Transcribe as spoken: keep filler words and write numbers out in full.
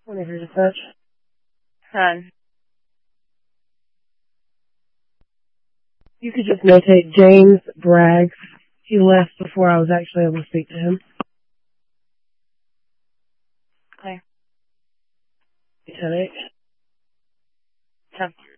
Whenever you search. Son. You could just notate James Braggs. He left before I was actually able to speak to him. Okay. ten eight. ten.